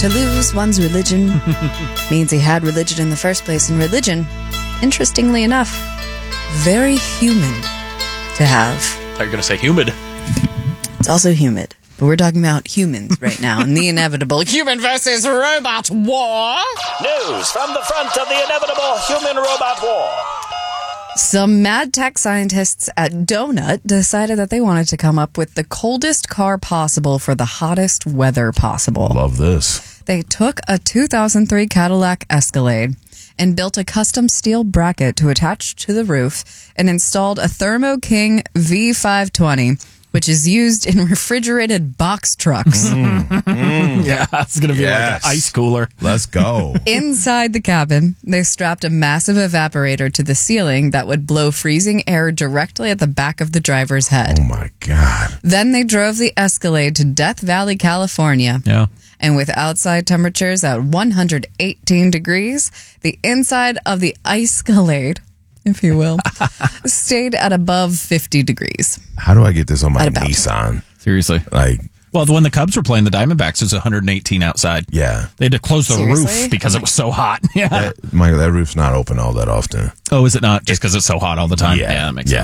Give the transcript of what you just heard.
To lose one's religion means he had religion in the first place, and religion, interestingly enough, very human to have. I thought you were going to say humid. It's also humid, but we're talking about humans right now in the inevitable human versus robot war. News from the front of the inevitable human-robot war. Some mad tech scientists at Donut decided that they wanted to come up with the coldest car possible for the hottest weather possible. Love this. They took a 2003 Cadillac Escalade and built a custom steel bracket to attach to the roof and installed a Thermo King V520, which is used in refrigerated box trucks. Yeah, it's going to be like an ice cooler. Let's go. Inside the cabin, they strapped a massive evaporator to the ceiling that would blow freezing air directly at the back of the driver's head. Oh, my God. Then they drove the Escalade to Death Valley, California. Yeah. And with outside temperatures at 118 degrees, the inside of the Escalade, if you will, stayed at above 50 degrees. How do I get this on my At about. Nissan? Seriously. Like, Well, when the Cubs were playing the Diamondbacks, it was 118 outside. yeah. They had to close the Seriously? roof because it was so hot. Yeah. Michael, that roof's not open all that often. Oh, is it not? Just because it's so hot all the time? Yeah. that makes Yeah. sense.